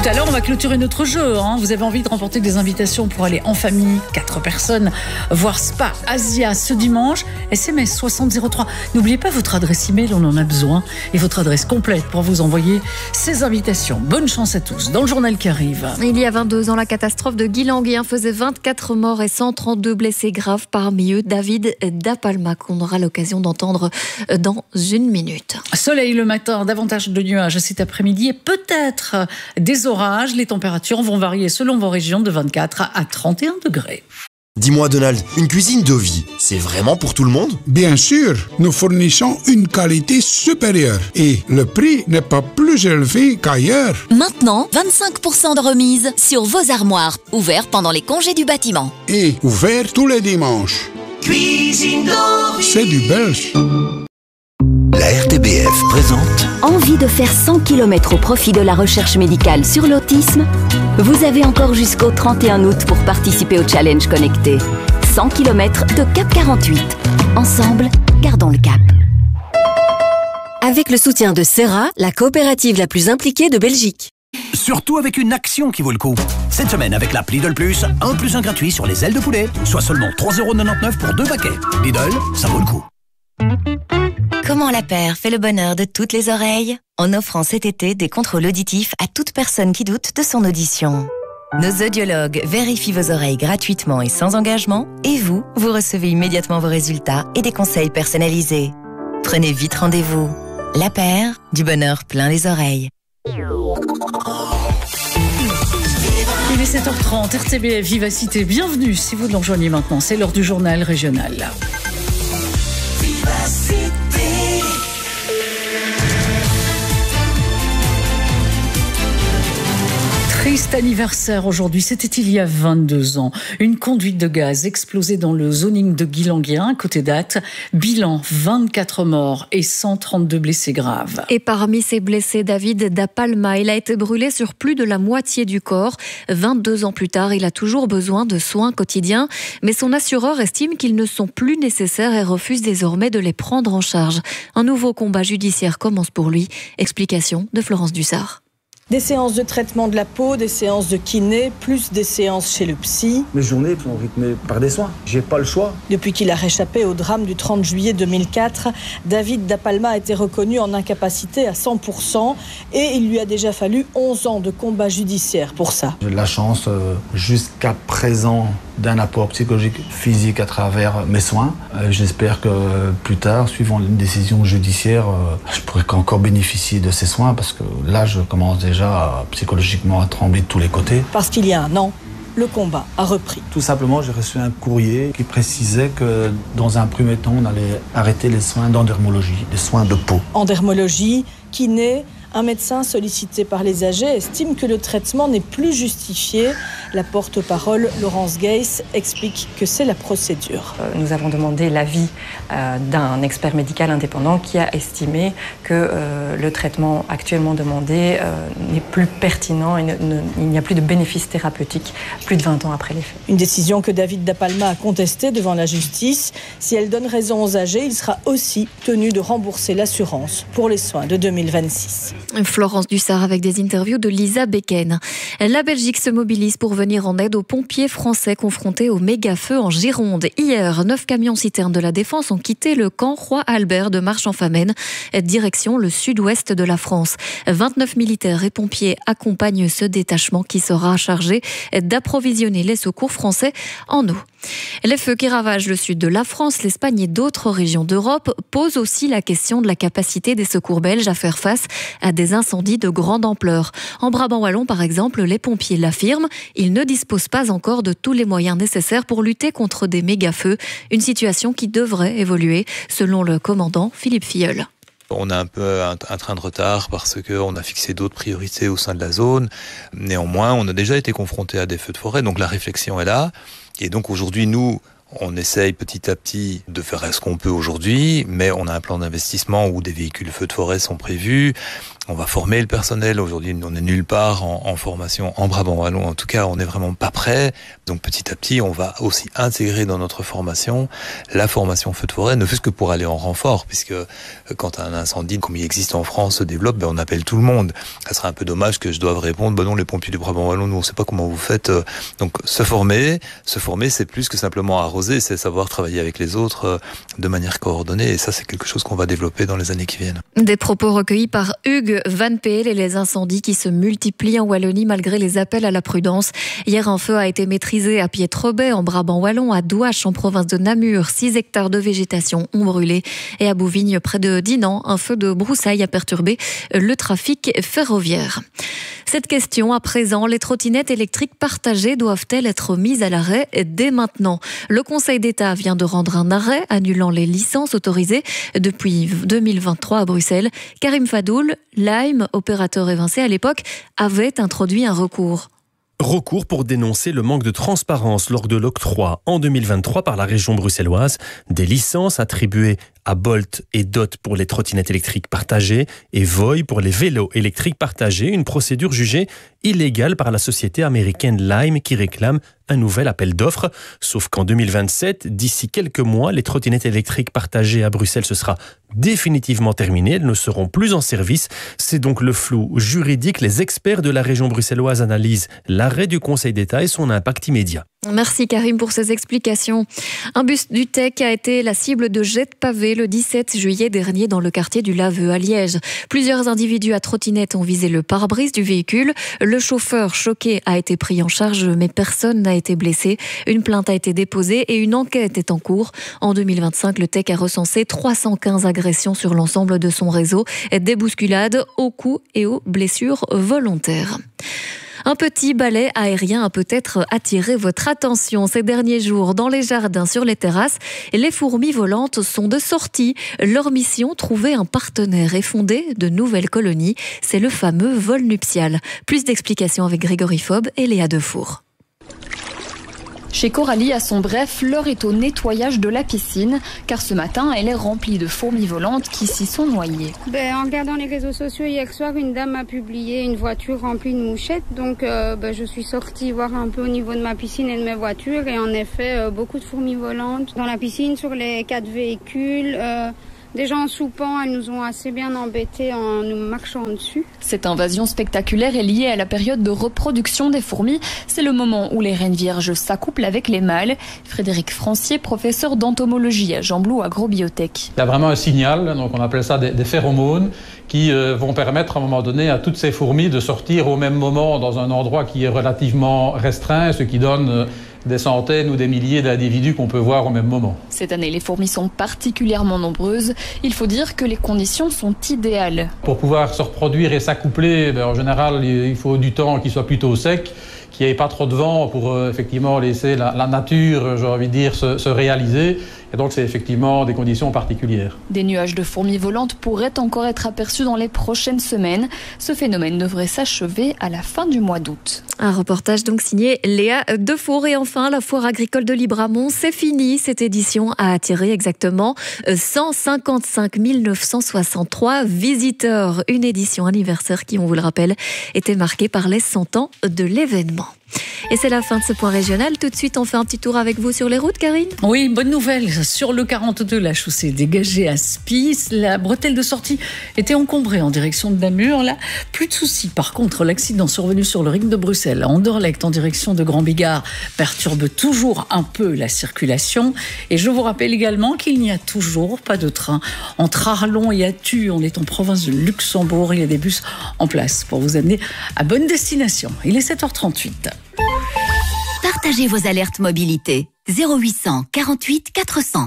Tout à l'heure, on va clôturer notre jeu. Vous avez envie de remporter des invitations pour aller en famille, 4 personnes, voir Spa Asia ce dimanche. SMS 6003. N'oubliez pas votre adresse email, on en a besoin. Et votre adresse complète pour vous envoyer ces invitations. Bonne chance à tous. Dans le journal qui arrive. Il y a 22 ans, la catastrophe de Guilanguien faisait 24 morts et 132 blessés graves. Parmi eux, David Da Palma, qu'on aura l'occasion d'entendre dans une minute. Soleil le matin, davantage de nuages cet après-midi et peut-être des orages. Les températures vont varier selon vos régions de 24 à 31 degrés. Dis-moi Donald, une cuisine Dovi, c'est vraiment pour tout le monde ? Bien sûr, nous fournissons une qualité supérieure et le prix n'est pas plus élevé qu'ailleurs. Maintenant, 25% de remise sur vos armoires, ouvert pendant les congés du bâtiment. Et ouvert tous les dimanches. Cuisine Dovi. C'est du belge. La RTBF présente. Envie de faire 100 km au profit de la recherche médicale sur l'autisme ? Vous avez encore jusqu'au 31 août pour participer au challenge connecté. 100 km de Cap 48. Ensemble, gardons le cap. Avec le soutien de Serra, la coopérative la plus impliquée de Belgique. Surtout avec une action qui vaut le coup. Cette semaine, avec l'app Lidl Plus, 1 + 1 gratuit sur les ailes de poulet, soit seulement 3,99 € pour 2 paquets. Lidl, ça vaut le coup. Comment la paire fait le bonheur de toutes les oreilles ? En offrant cet été des contrôles auditifs à toute personne qui doute de son audition. Nos audiologues vérifient vos oreilles gratuitement et sans engagement, et vous recevez immédiatement vos résultats et des conseils personnalisés. Prenez vite rendez-vous. La paire, du bonheur plein les oreilles. Il est 7h30, RTBF Vivacité, bienvenue si vous nous rejoignez maintenant, c'est l'heure du journal régional. Triste anniversaire aujourd'hui, c'était il y a 22 ans. Une conduite de gaz explosée dans le zoning de Guilanguien, côté date. Bilan, 24 morts et 132 blessés graves. Et parmi ces blessés, David Da Palma, il a été brûlé sur plus de la moitié du corps. 22 ans plus tard, il a toujours besoin de soins quotidiens. Mais son assureur estime qu'ils ne sont plus nécessaires et refuse désormais de les prendre en charge. Un nouveau combat judiciaire commence pour lui. Explication de Florence Dussart. Des séances de traitement de la peau, des séances de kiné, plus des séances chez le psy. Mes journées sont rythmées par des soins. J'ai pas le choix. Depuis qu'il a réchappé au drame du 30 juillet 2004, David Da Palma a été reconnu en incapacité à 100% et il lui a déjà fallu 11 ans de combat judiciaire pour ça. J'ai de la chance jusqu'à présent d'un apport psychologique, physique à travers mes soins. J'espère que plus tard, suivant une décision judiciaire, je pourrai encore bénéficier de ces soins parce que là, je commence déjà psychologiquement à trembler de tous les côtés. Parce qu'il y a un an, le combat a repris. Tout simplement, j'ai reçu un courrier qui précisait que dans un premier temps, on allait arrêter les soins d'endermologie, les soins de peau. Endermologie, kiné, un médecin sollicité par les âgés estime que le traitement n'est plus justifié. La porte-parole, Laurence Geiss, explique que c'est la procédure. Nous avons demandé l'avis d'un expert médical indépendant qui a estimé que le traitement actuellement demandé n'est plus pertinent et il n'y a plus de bénéfices thérapeutiques plus de 20 ans après les faits. Une décision que David Da Palma a contestée devant la justice. Si elle donne raison aux âgés, il sera aussi tenu de rembourser l'assurance pour les soins de 2026. Florence Dussart avec des interviews de Lisa Becken. La Belgique se mobilise pour venir en aide aux pompiers français confrontés au méga-feu en Gironde. Hier, 9 camions-citernes de la Défense ont quitté le camp Roi-Albert de Marche-en-Famenne, direction le sud-ouest de la France. 29 militaires et pompiers accompagnent ce détachement qui sera chargé d'approvisionner les secours français en eau. Les feux qui ravagent le sud de la France, l'Espagne et d'autres régions d'Europe posent aussi la question de la capacité des secours belges à faire face à des incendies de grande ampleur. En Brabant wallon, par exemple, les pompiers l'affirment, ils ne disposent pas encore de tous les moyens nécessaires pour lutter contre des méga-feux, une situation qui devrait évoluer, selon le commandant Philippe Filleul. On a un peu un train de retard parce qu'on a fixé d'autres priorités au sein de la zone. Néanmoins, on a déjà été confronté à des feux de forêt, donc la réflexion est là. Et donc aujourd'hui, nous, on essaye petit à petit de faire ce qu'on peut aujourd'hui, mais on a un plan d'investissement où des véhicules feux de forêt sont prévus. On va former le personnel. Aujourd'hui, on n'est nulle part en formation en Brabant Wallon. En tout cas, on n'est vraiment pas prêt. Donc, petit à petit, on va aussi intégrer dans notre formation la formation feu de forêt, ne fût-ce que pour aller en renfort, puisque quand un incendie, comme il existe en France, se développe, on appelle tout le monde. Ça serait un peu dommage que je doive répondre, non, les pompiers du Brabant Wallon, nous, on ne sait pas comment vous faites. Donc, se former, c'est plus que simplement arroser, c'est savoir travailler avec les autres de manière coordonnée. Et ça, c'est quelque chose qu'on va développer dans les années qui viennent. Des propos recueillis par Hugues Van Peel et les incendies qui se multiplient en Wallonie malgré les appels à la prudence. Hier, un feu a été maîtrisé à Piétrebay, en Brabant Wallon, à Douache, en province de Namur. 6 hectares de végétation ont brûlé. Et à Bouvignes, près de Dinan, un feu de broussailles a perturbé le trafic ferroviaire. Cette question, à présent, les trottinettes électriques partagées doivent-elles être mises à l'arrêt dès maintenant ? Le Conseil d'État vient de rendre un arrêt annulant les licences autorisées depuis 2023 à Bruxelles. Karim Fadoul, Lime, opérateur évincé à l'époque, avait introduit un recours. Recours pour dénoncer le manque de transparence lors de l'octroi en 2023 par la région bruxelloise des licences attribuées à Bolt et Dot pour les trottinettes électriques partagées et Voi pour les vélos électriques partagés, une procédure jugée illégale par la société américaine Lime qui réclame un nouvel appel d'offres. Sauf qu'en 2027, d'ici quelques mois, les trottinettes électriques partagées à Bruxelles, ce sera définitivement terminé. Elles ne seront plus en service. C'est donc le flou juridique. Les experts de la région bruxelloise analysent l'arrêt du Conseil d'État et son impact immédiat. Merci Karim pour ces explications. Un bus du TEC a été la cible de jets de pavés le 17 juillet dernier dans le quartier du Laveux à Liège. Plusieurs individus à trottinette ont visé le pare-brise du véhicule. Le chauffeur choqué a été pris en charge, mais personne n'a été blessé. Une plainte a été déposée et une enquête est en cours. En 2025, le TEC a recensé 315 agressions sur l'ensemble de son réseau, des bousculades aux coups et aux blessures volontaires. Un petit balai aérien a peut-être attiré votre attention ces derniers jours. Dans les jardins, sur les terrasses, les fourmis volantes sont de sortie. Leur mission, trouver un partenaire et fonder de nouvelles colonies. C'est le fameux vol nuptial. Plus d'explications avec Grégory Fob et Léa Defour. Chez Coralie, à son bref, l'heure est au nettoyage de la piscine, car ce matin, elle est remplie de fourmis volantes qui s'y sont noyées. En regardant les réseaux sociaux hier soir, une dame a publié une voiture remplie de mouchettes, donc je suis sortie voir un peu au niveau de ma piscine et de mes voitures, et en effet, beaucoup de fourmis volantes dans la piscine, sur les 4 véhicules. Déjà en soupant, elles nous ont assez bien embêtés en nous marchant dessus. Cette invasion spectaculaire est liée à la période de reproduction des fourmis. C'est le moment où les reines vierges s'accouplent avec les mâles. Frédéric Francier, professeur d'entomologie à Jean-Blou Agrobiotech. Il y a vraiment un signal, donc on appelle ça des phéromones, qui vont permettre à un moment donné à toutes ces fourmis de sortir au même moment dans un endroit qui est relativement restreint, ce qui donne des centaines ou des milliers d'individus qu'on peut voir au même moment. Cette année, les fourmis sont particulièrement nombreuses. Il faut dire que les conditions sont idéales. Pour pouvoir se reproduire et s'accoupler, en général, il faut du temps qui soit plutôt sec, qu'il n'y ait pas trop de vent pour effectivement laisser la nature, j'ai envie de dire, se réaliser. Et donc, c'est effectivement des conditions particulières. Des nuages de fourmis volantes pourraient encore être aperçus dans les prochaines semaines. Ce phénomène devrait s'achever à la fin du mois d'août. Un reportage donc signé Léa Defour. Et enfin, la foire agricole de Libramont, c'est fini. Cette édition a attiré exactement 155 963 visiteurs. Une édition anniversaire qui, on vous le rappelle, était marquée par les 100 ans de l'événement. Et c'est la fin de ce point régional. Tout de suite, on fait un petit tour avec vous sur les routes, Karine. Oui, bonne nouvelle. Sur le 42, la chaussée dégagée à Spies. La bretelle de sortie était encombrée en direction de Namur. Là, plus de soucis. Par contre, l'accident survenu sur le ring de Bruxelles, à Anderlecht, en direction de Grand Bigard, perturbe toujours un peu la circulation. Et je vous rappelle également qu'il n'y a toujours pas de train entre Arlon et Attu. On est en province de Luxembourg. Il y a des bus en place pour vous amener à bonne destination. Il est 7h38. Partagez vos alertes mobilité. 0800 48 400.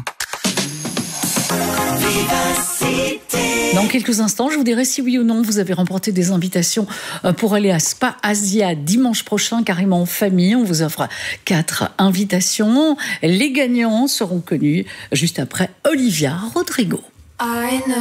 Dans quelques instants, je vous dirai si oui ou non vous avez remporté des invitations pour aller à Spa Asia dimanche prochain, carrément en famille. On vous offre 4 invitations. Les gagnants seront connus juste après Olivia Rodrigo.